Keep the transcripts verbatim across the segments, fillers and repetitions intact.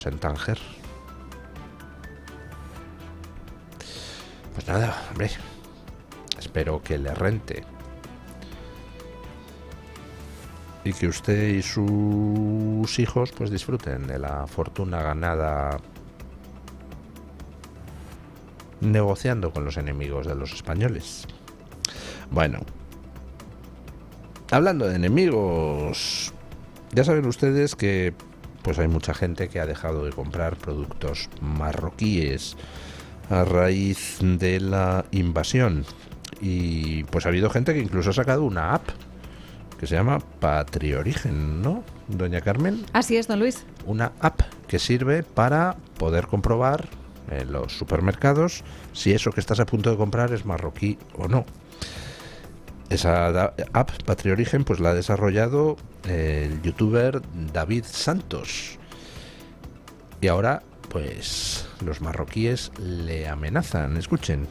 en Tánger. Pues nada, hombre, espero que le rente y que usted y sus hijos pues disfruten de la fortuna ganada negociando con los enemigos de los españoles. Bueno, hablando de enemigos, ya saben ustedes que pues hay mucha gente que ha dejado de comprar productos marroquíes a raíz de la invasión, y pues ha habido gente que incluso ha sacado una app que se llama Patriorigen, ¿no, doña Carmen? Así es, don Luis. Una app que sirve para poder comprobar en los supermercados si eso que estás a punto de comprar es marroquí o no. Esa app Patriorigen pues la ha desarrollado el youtuber David Santos, y ahora pues los marroquíes le amenazan. Escuchen.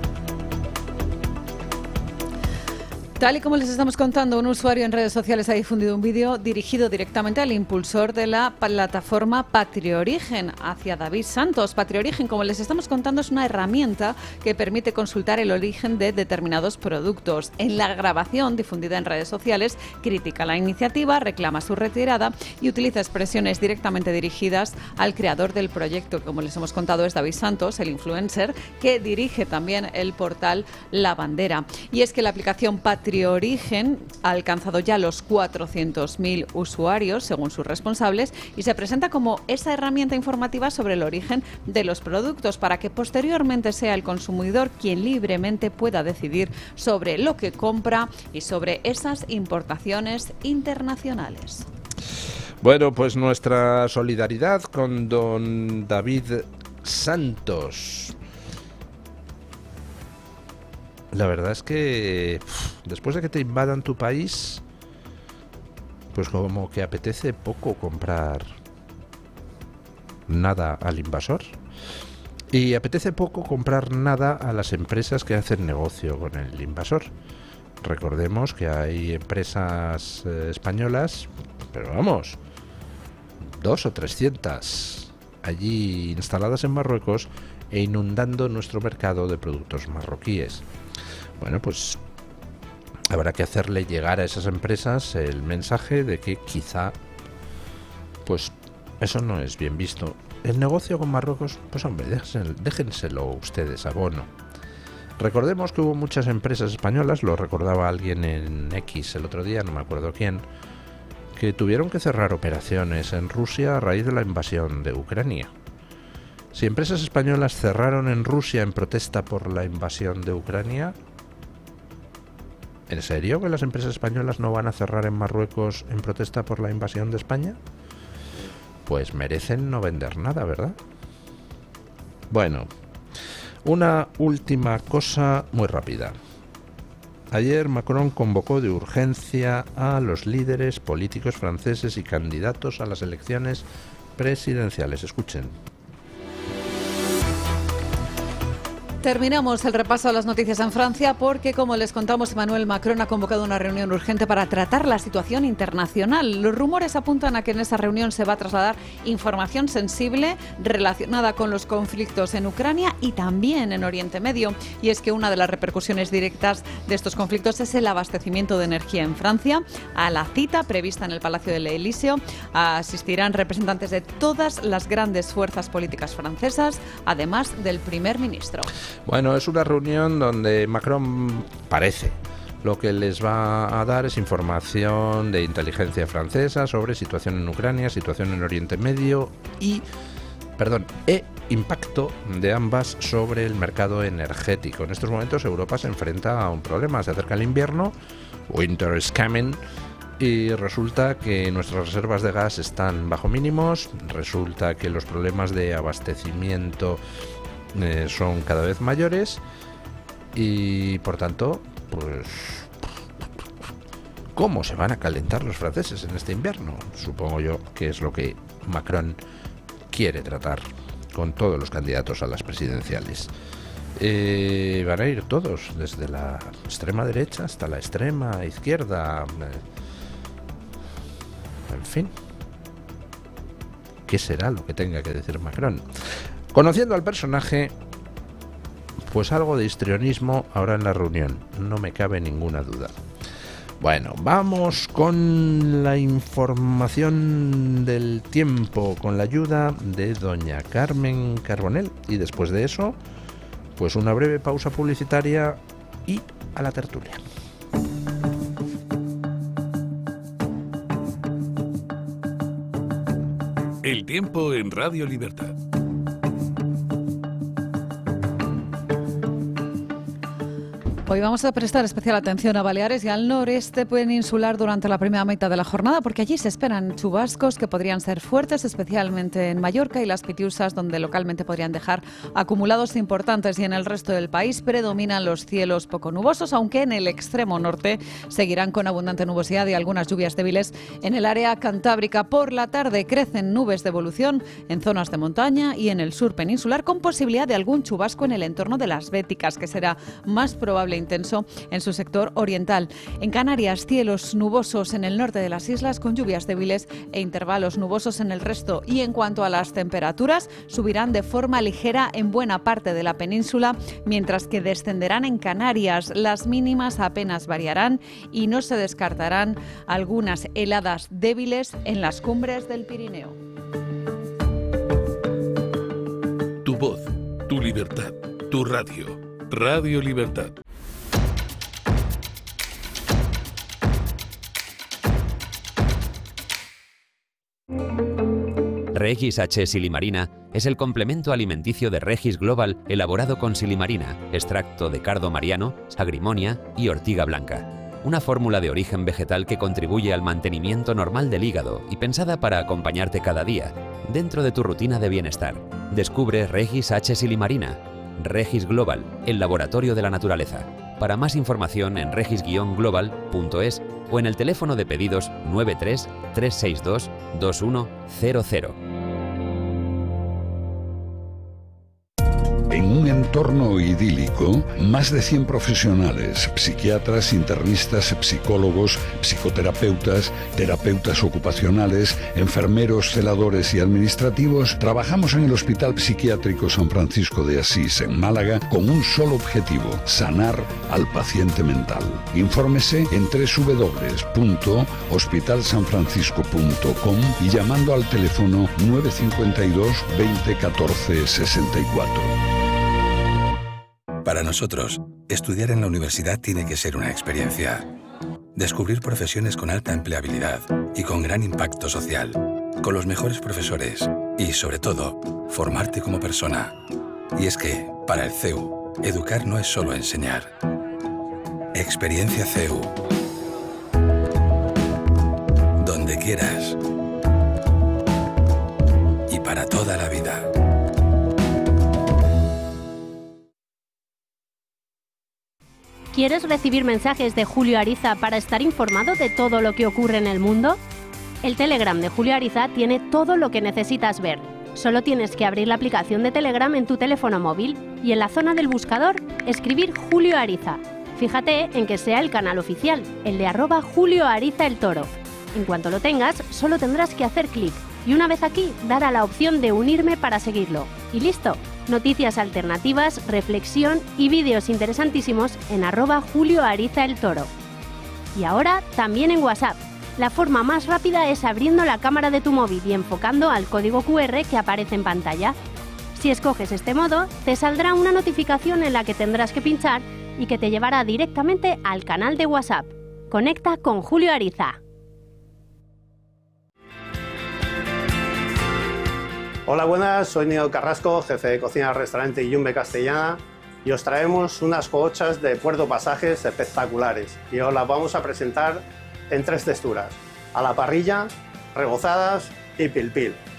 Tal y como les estamos contando, un usuario en redes sociales ha difundido un vídeo dirigido directamente al impulsor de la plataforma Patriorigen, hacia David Santos. Patriorigen, como les estamos contando, es una herramienta que permite consultar el origen de determinados productos. En la grabación difundida en redes sociales, critica la iniciativa, reclama su retirada y utiliza expresiones directamente dirigidas al creador del proyecto. Como les hemos contado, es David Santos, el influencer que dirige también el portal La Bandera. Y es que la aplicación Patriorigen Patriorigen ha alcanzado ya los cuatrocientos mil usuarios, según sus responsables, y se presenta como esa herramienta informativa sobre el origen de los productos, para que posteriormente sea el consumidor quien libremente pueda decidir sobre lo que compra y sobre esas importaciones internacionales. Bueno, pues nuestra solidaridad con don David Santos. La verdad es que después de que te invadan tu país, pues como que apetece poco comprar nada al invasor, y apetece poco comprar nada a las empresas que hacen negocio con el invasor. Recordemos que hay empresas eh, españolas, pero vamos, dos o trescientas allí instaladas en Marruecos e inundando nuestro mercado de productos marroquíes. Bueno, pues habrá que hacerle llegar a esas empresas el mensaje de que quizá pues eso no es bien visto. El negocio con Marruecos, pues hombre, déjenselo, déjenselo ustedes a bono. Recordemos que hubo muchas empresas españolas, lo recordaba alguien en X el otro día, no me acuerdo quién, que tuvieron que cerrar operaciones en Rusia a raíz de la invasión de Ucrania. Si empresas españolas cerraron en Rusia en protesta por la invasión de Ucrania, ¿en serio que las empresas españolas no van a cerrar en Marruecos en protesta por la invasión de España? Pues merecen no vender nada, ¿verdad? Bueno, una última cosa muy rápida. Ayer Macron convocó de urgencia a los líderes políticos franceses y candidatos a las elecciones presidenciales. Escuchen. Terminamos el repaso a las noticias en Francia porque, como les contamos, Emmanuel Macron ha convocado una reunión urgente para tratar la situación internacional. Los rumores apuntan a que en esa reunión se va a trasladar información sensible relacionada con los conflictos en Ucrania y también en Oriente Medio. Y es que una de las repercusiones directas de estos conflictos es el abastecimiento de energía en Francia. A la cita prevista en el Palacio del Elíseo asistirán representantes de todas las grandes fuerzas políticas francesas, además del primer ministro. Bueno, es una reunión donde Macron parece lo que les va a dar es información de inteligencia francesa sobre situación en Ucrania, situación en Oriente Medio y, perdón, e impacto de ambas sobre el mercado energético. En estos momentos Europa se enfrenta a un problema, se acerca el invierno, winter is coming, y resulta que nuestras reservas de gas están bajo mínimos, resulta que los problemas de abastecimiento Eh, son cada vez mayores y por tanto, pues, ¿cómo se van a calentar los franceses en este invierno? Supongo yo que es lo que Macron quiere tratar con todos los candidatos a las presidenciales. Eh, van a ir todos, desde la extrema derecha hasta la extrema izquierda. Eh, en fin. qué será lo que tenga que decir Macron. Conociendo al personaje, pues algo de histrionismo habrá en la reunión, no me cabe ninguna duda. Bueno, vamos con la información del tiempo, con la ayuda de doña Carmen Carbonell. Y después de eso, pues una breve pausa publicitaria y a la tertulia. El tiempo en Radio Libertad. Hoy vamos a prestar especial atención a Baleares y al noreste peninsular durante la primera mitad de la jornada, porque allí se esperan chubascos que podrían ser fuertes, especialmente en Mallorca y las Pitiusas, donde localmente podrían dejar acumulados importantes, y en el resto del país predominan los cielos poco nubosos, aunque en el extremo norte seguirán con abundante nubosidad y algunas lluvias débiles en el área cantábrica. Por la tarde crecen nubes de evolución en zonas de montaña y en el sur peninsular, con posibilidad de algún chubasco en el entorno de las Béticas, que será más probable intenso en su sector oriental. En Canarias, cielos nubosos en el norte de las islas con lluvias débiles e intervalos nubosos en el resto. Y en cuanto a las temperaturas, subirán de forma ligera en buena parte de la península, mientras que descenderán en Canarias. Las mínimas apenas variarán y no se descartarán algunas heladas débiles en las cumbres del Pirineo. Tu voz, tu libertad, tu radio. Radio Libertad. Regis H. Silimarina es el complemento alimenticio de Regis Global elaborado con silimarina, extracto de cardo mariano, agrimonia y ortiga blanca. Una fórmula de origen vegetal que contribuye al mantenimiento normal del hígado y pensada para acompañarte cada día, dentro de tu rutina de bienestar. Descubre Regis H. Silimarina. Regis Global, el laboratorio de la naturaleza. Para más información en regis guion global punto es o en el teléfono de pedidos nueve tres, tres seis dos, dos uno cero cero. En un entorno idílico, más de cien profesionales, psiquiatras, internistas, psicólogos, psicoterapeutas, terapeutas ocupacionales, enfermeros, celadores y administrativos, trabajamos en el Hospital Psiquiátrico San Francisco de Asís, en Málaga, con un solo objetivo: sanar al paciente mental. Infórmese en doble u doble u doble u punto hospital san francisco punto com y llamando al teléfono nueve cinco dos, veinte, catorce, sesenta y cuatro. Para nosotros, estudiar en la universidad tiene que ser una experiencia. Descubrir profesiones con alta empleabilidad y con gran impacto social, con los mejores profesores y, sobre todo, formarte como persona. Y es que, para el C E U, educar no es solo enseñar. Experiencia C E U. Donde quieras. Y para toda la vida. ¿Quieres recibir mensajes de Julio Ariza para estar informado de todo lo que ocurre en el mundo? El Telegram de Julio Ariza tiene todo lo que necesitas ver. Solo tienes que abrir la aplicación de Telegram en tu teléfono móvil y en la zona del buscador escribir Julio Ariza. Fíjate en que sea el canal oficial, el de arroba Julio Ariza el Toro. En cuanto lo tengas, solo tendrás que hacer clic y una vez aquí, dar a la opción de unirme para seguirlo. Y listo. Noticias alternativas, reflexión y vídeos interesantísimos en arroba Julio Ariza el Toro. Y ahora también en WhatsApp. La forma más rápida es abriendo la cámara de tu móvil y enfocando al código cu erre que aparece en pantalla. Si escoges este modo, te saldrá una notificación en la que tendrás que pinchar y que te llevará directamente al canal de WhatsApp. Conecta con Julio Ariza. Hola, buenas, soy Nino Carrasco, jefe de cocina del restaurante Yumbe Castellana, y os traemos unas cohochas de Puerto Pasajes espectaculares y os las vamos a presentar en tres texturas: a la parrilla, rebozadas y pil pil.